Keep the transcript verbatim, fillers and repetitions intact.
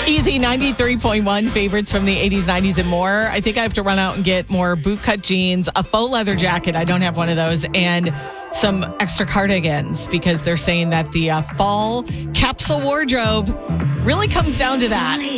Easy ninety-three point one favorites from the eighties, nineties, and more. I think I have to run out and get more bootcut jeans, a faux leather jacket. I don't have one of those. And some extra cardigans because they're saying that the uh, fall capsule wardrobe really comes down to that.